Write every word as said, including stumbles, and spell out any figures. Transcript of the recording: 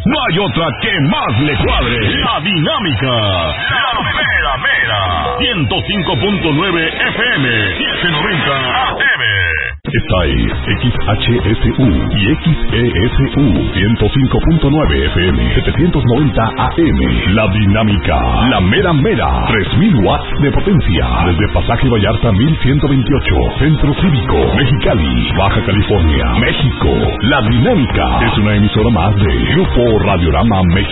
no hay otra que más le cuadre. La Dinámica, la mera mera. ciento cinco punto nueve F M, setecientos noventa A M. Esta es X H S U y X E S U ciento cinco punto nueve F M, setecientos noventa A M. La Dinámica, la mera mera. tres mil watts de potencia. Desde Pasaje Vallarta mil ciento veintiocho, Centro Cívico, Mexicali, Baja California, México. La Dinámica es una emisora más de Grupo Radiorama México.